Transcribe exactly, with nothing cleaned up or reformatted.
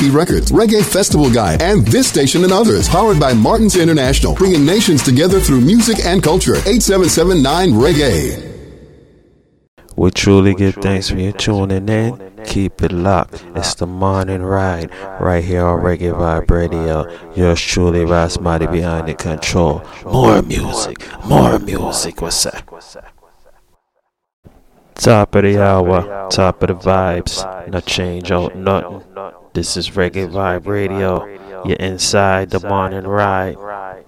P Records, Reggae Festival Guide, and this station and others. Powered by Martins International, bringing nations together through music and culture. eight seven seven nine Reggae. We truly give thanks for you tuning in. Keep it locked. It's the morning ride right here on Reggae Vibe Radio. Yours truly, Rasmati behind the control. More music, more music. What's that? Top of the hour, top of the vibes. No change out nothing. This is Reggae Vibe Radio. You're inside the morning ride.